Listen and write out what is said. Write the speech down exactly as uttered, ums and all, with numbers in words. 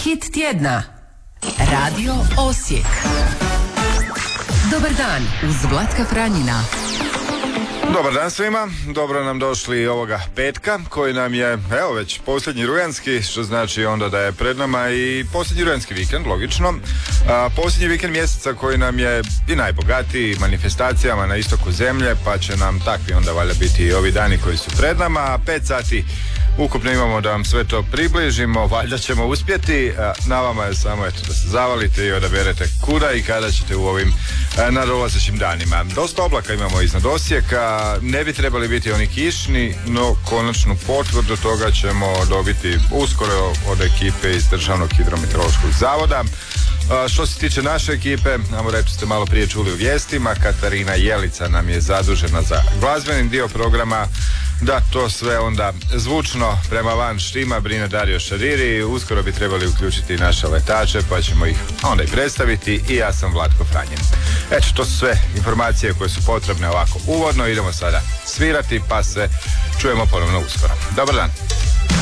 Hit tjedna. Radio Osijek. Dobar dan uz Vlatka Franjina. Dobar dan svima, dobro nam došli ovoga petka koji nam je, evo već posljednji rujanski, što znači onda da je pred nama i posljednji rujanski vikend, logično. A, posljednji vikend mjeseca koji nam je i najbogatiji manifestacijama na istoku zemlje, pa će nam takvi onda valjda biti i ovi dani koji su pred nama, a pet sati ukupno imamo da vam sve to približimo, valjda ćemo uspjeti. Na vama je samo eto da se zavalite i odaberete kuda i kada ćete u ovim nadolazećim danima. Dosta oblaka imamo iznad Osijeka, ne bi trebali biti oni kišni, no konačnu potvrdu toga ćemo dobiti uskoro od ekipe iz Državnog hidrometeorološkog zavoda. Što se tiče naše ekipe, namo reći ste malo prije čuli u vijestima, Katarina Jelica nam je zadužena za glazbeni dio programa. Da to sve onda zvučno prema van štima brine Dario Šariri. Uskoro bi trebali uključiti naše letače, pa ćemo ih onda i predstaviti. I ja sam Vlatko Franjin. Eto, to su sve informacije koje su potrebne ovako uvodno. Idemo sada svirati, pa se čujemo ponovno uskoro. Dobar dan.